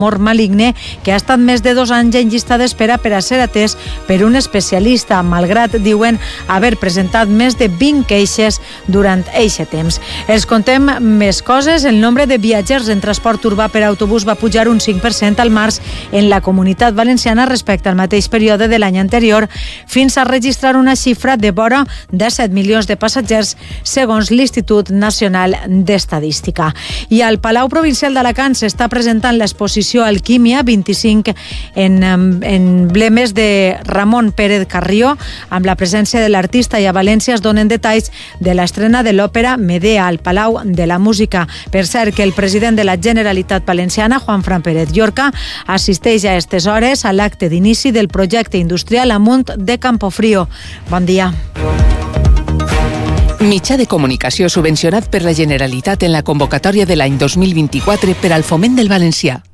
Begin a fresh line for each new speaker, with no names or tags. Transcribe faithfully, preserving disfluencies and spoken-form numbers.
tumor maligne que ha estat més de dos anys en llista d'espera per a ser atès per un especialista, malgrat, diuen, haver presentat més de vint queixes durant eixe temps. Els contem més coses. El nombre de viatgers en transport urbà per autobús va pujar un cinc per cent al març en la Comunitat Valenciana respecte al mateix període de l'any anterior, fins a registrar una xifra de vora de set milions de passatgers, segons l'Institut Nacional d'Estadística. I al Palau Provincial d'Alacant s'està presentant l'exposició Alquímia vint-i-cinc en emblemes de Ramon Pérez Carrió, amb la presència de l'artista, i a València es donen detalls de l'estrena de l'òpera Medea al Palau de la Música. Per cert, que el president de la Generalitat Valenciana, Juanfran Pérez Llorca, assisteix a aquestes hores a l'acte d'inici del projecte industrial Amunt de Campofrío. Bon dia.
Mitjà de comunicació subvencionat per la Generalitat en la convocatòria de l'any dos mil vint-i-quatre per al foment del valencià.